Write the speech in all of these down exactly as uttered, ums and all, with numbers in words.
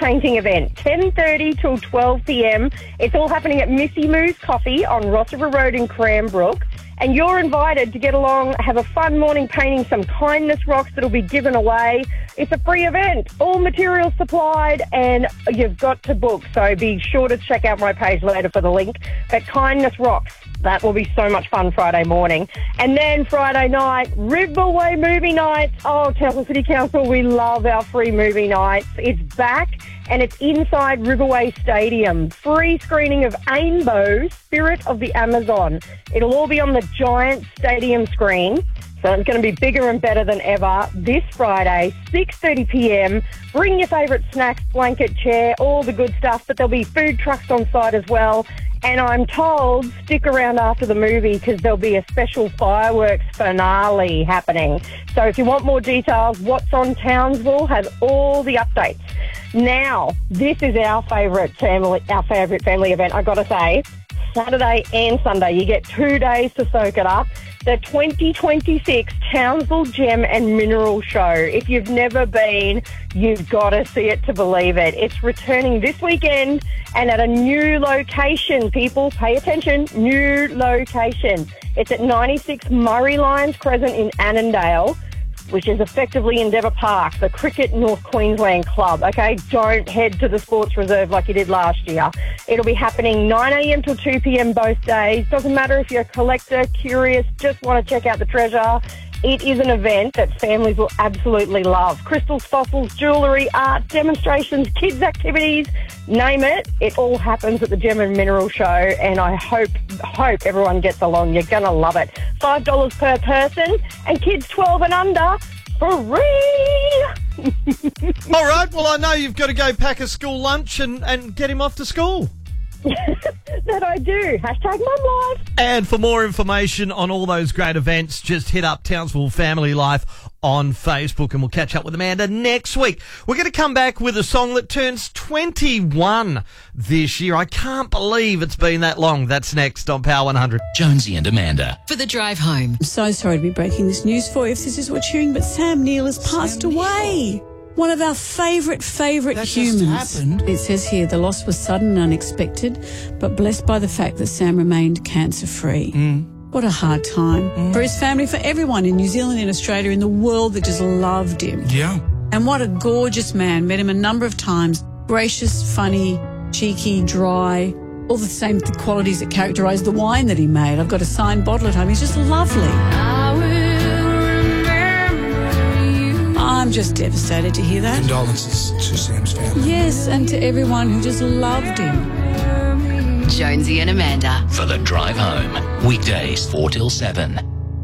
painting event, ten thirty till twelve p.m. It's all happening at Missy Moo's Coffee on Rossiter Road in Cranbrook. And you're invited to get along, have a fun morning painting some kindness rocks that'll be given away. It's a free event, all materials supplied, and you've got to book. So be sure to check out my page later for the link. But kindness rocks, that will be so much fun Friday morning. And then Friday night, Riverway Movie Nights. Oh, Townsville City Council, we love our free movie nights. It's back. And it's inside Riverway Stadium. Free screening of Ainbo, Spirit of the Amazon. It'll all be on the giant stadium screen. So it's going to be bigger and better than ever this Friday, six thirty p.m. Bring your favourite snacks, blanket, chair, all the good stuff. But there'll be food trucks on site as well. And I'm told, stick around after the movie because there'll be a special fireworks finale happening. So if you want more details, What's on Townsville has all the updates. Now, this is our favourite family, our favourite family event, I've got to say. Saturday and Sunday, you get two days to soak it up. The twenty twenty-six Townsville Gem and Mineral Show. If you've never been, you've got to see it to believe it. It's returning this weekend and at a new location. People, pay attention, new location. It's at ninety-six Murray Lyons Crescent in Annandale, which is effectively Endeavour Park, the Cricket North Queensland Club, okay? Don't head to the Sports Reserve like you did last year. It'll be happening nine a.m. till two p.m. both days. Doesn't matter if you're a collector, curious, just want to check out the treasure. It is an event that families will absolutely love. Crystals, fossils, jewellery, art, demonstrations, kids' activities, name it. It all happens at the Gem and Mineral Show, and I hope hope everyone gets along. You're going to love it. five dollars per person, and kids twelve and under, free! All right, well, I know you've got to go pack a school lunch and, and get him off to school. That I do. Hashtag Mum Life. And for more information on all those great events, just hit up Townsville Family Life on Facebook, and we'll catch up with Amanda next week. We're going to come back with a song that turns twenty-one this year. I can't believe it's been that long. That's next on Power one hundred. Jonesy and Amanda. For the drive home. I'm so sorry to be breaking this news for you if this is what you're hearing, but Sam Neill has passed Sam away. Neill. One of our favourite, favourite that humans. Just happened. It says here, the loss was sudden and unexpected, but blessed by the fact that Sam remained cancer-free. Mm. What a hard time. Mm. For his family, for everyone in New Zealand, in Australia, in the world that just loved him. Yeah. And what a gorgeous man. Met him a number of times. Gracious, funny, cheeky, dry, all the same qualities that characterise the wine that he made. I've got a signed bottle at home. He's just lovely. I will remember you. I'm just devastated to hear that. Condolences to Sam's family. Yes, and to everyone who just loved him. Jonesy and Amanda. For the drive home. Weekdays four till seven.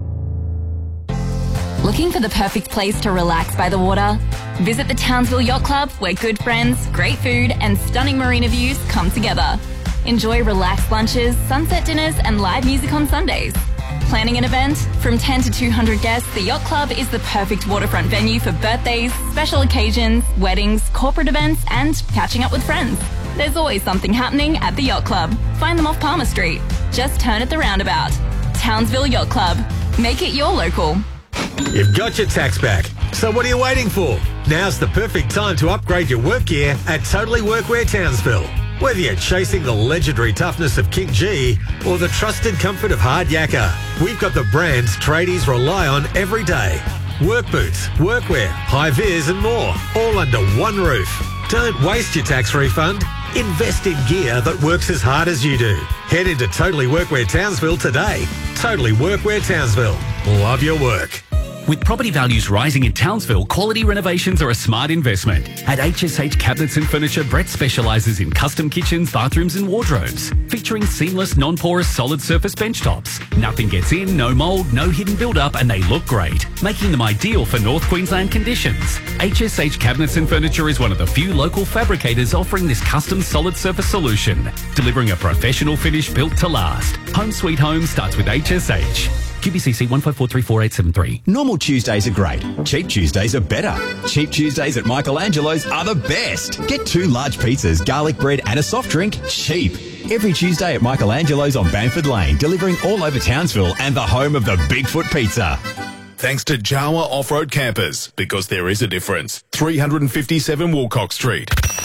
Looking for the perfect place to relax by the water? Visit the Townsville Yacht Club, where good friends, great food and stunning marina views come together. Enjoy relaxed lunches, sunset dinners and live music on Sundays. Planning an event? From ten to two hundred guests, the Yacht Club is the perfect waterfront venue for birthdays, special occasions, weddings, corporate events and catching up with friends. There's always something happening at the Yacht Club. Find them off Palmer Street. Just turn at the roundabout. Townsville Yacht Club. Make it your local. You've got your tax back. So what are you waiting for? Now's the perfect time to upgrade your work gear at Totally Workwear Townsville. Whether you're chasing the legendary toughness of King G or the trusted comfort of Hard Yakka, we've got the brands tradies rely on every day. Work boots, workwear, high-vis and more, all under one roof. Don't waste your tax refund. Invest in gear that works as hard as you do. Head into Totally Workwear Townsville today. Totally Workwear Townsville. Love your work. With property values rising in Townsville, quality renovations are a smart investment. At H S H Cabinets and Furniture, Brett specialises in custom kitchens, bathrooms and wardrobes, featuring seamless, non-porous, solid surface benchtops. Nothing gets in, no mould, no hidden build-up, and they look great, making them ideal for North Queensland conditions. H S H Cabinets and Furniture is one of the few local fabricators offering this custom solid surface solution, delivering a professional finish built to last. Home Sweet Home starts with H S H. Q B C C one five four three four eight seven three. Normal Tuesdays are great. Cheap Tuesdays are better. Cheap Tuesdays at Michelangelo's are the best. Get two large pizzas, garlic bread and a soft drink cheap. Every Tuesday at Michelangelo's on Bamford Lane, delivering all over Townsville and the home of the Bigfoot Pizza. Thanks to Jawa Off-Road Campers, because there is a difference. three fifty-seven Woolcock Street.